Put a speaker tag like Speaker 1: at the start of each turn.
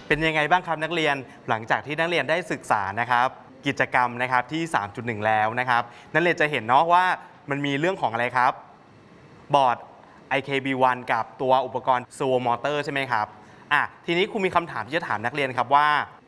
Speaker 1: เป็นยังไงบ้างครับนักเรียนหลังจากที่นักเรียนได้ศึกษานะครับกิจกรรมนะครับที่ 3.1 แล้วนะครับนักเรียนจะเห็นเนาะว่ามันมีเรื่องของอะไรครับบอร์ด IKB1 กับตัวอุปกรณ์ Servo Motor ใช่ไหมครับทีนี้ครูมีคำถามที่จะถามนักเรียนครับว่า